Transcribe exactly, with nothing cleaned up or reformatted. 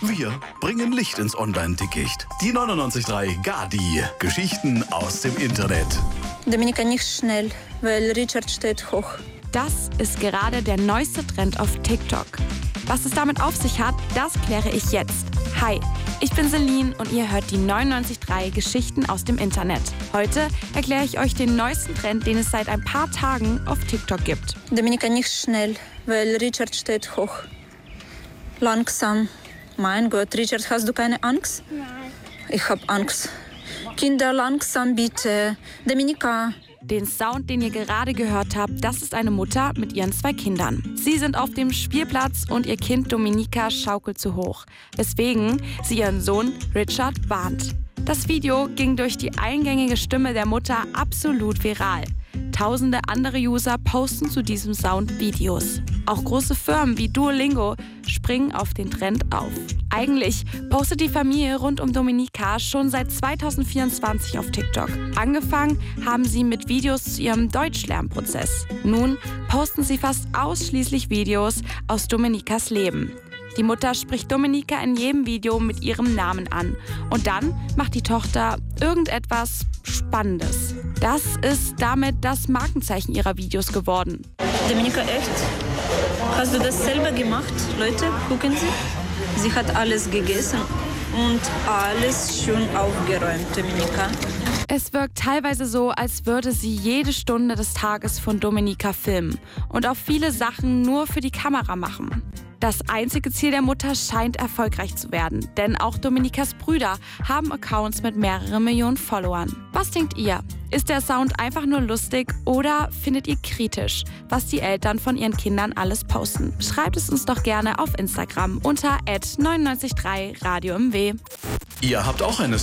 Wir bringen Licht ins Online-Dickicht. Die neunundneunzig Komma drei Gadi. Geschichten aus dem Internet. Dominika, nicht schnell, weil Richard steht hoch. Das ist gerade der neueste Trend auf TikTok. Was es damit auf sich hat, das kläre ich jetzt. Hi, ich bin Celine und ihr hört die neunundneunzig Komma drei Geschichten aus dem Internet. Heute erkläre ich euch den neuesten Trend, den es seit ein paar Tagen auf TikTok gibt. Dominika, nicht schnell, weil Richard steht hoch. Langsam. Mein Gott, Richard, hast du keine Angst? Nein. Ich hab Angst. Kinder, langsam bitte. Dominika. Den Sound, den ihr gerade gehört habt, das ist eine Mutter mit ihren zwei Kindern. Sie sind auf dem Spielplatz und ihr Kind Dominika schaukelt zu hoch, weswegen sie ihren Sohn Richard warnt. Das Video ging durch die eingängige Stimme der Mutter absolut viral. Tausende andere User posten zu diesem Sound Videos. Auch große Firmen wie Duolingo springen auf den Trend auf. Eigentlich postet die Familie rund um Dominika schon seit zweitausendvierundzwanzig auf TikTok. Angefangen haben sie mit Videos zu ihrem Deutschlernprozess. Nun posten sie fast ausschließlich Videos aus Dominikas Leben. Die Mutter spricht Dominika in jedem Video mit ihrem Namen an. Und dann macht die Tochter irgendetwas Spannendes. Das ist damit das Markenzeichen ihrer Videos geworden. Dominika, echt? Hast du das selber gemacht? Leute, gucken Sie. Sie hat alles gegessen und alles schön aufgeräumt, Dominika. Es wirkt teilweise so, als würde sie jede Stunde des Tages von Dominika filmen und auch viele Sachen nur für die Kamera machen. Das einzige Ziel der Mutter scheint erfolgreich zu werden, denn auch Dominikas Brüder haben Accounts mit mehreren Millionen Followern. Was denkt ihr? Ist der Sound einfach nur lustig oder findet ihr kritisch, was die Eltern von ihren Kindern alles posten? Schreibt es uns doch gerne auf Instagram unter at neunundneunzig Komma drei Radio M W. Ihr habt auch eine